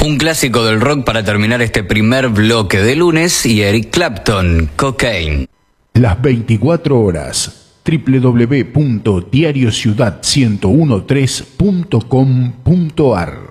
Un clásico del rock para terminar este primer bloque de lunes y Eric Clapton, Cocaine. Las 24 horas, www.diariociudad1013.com.ar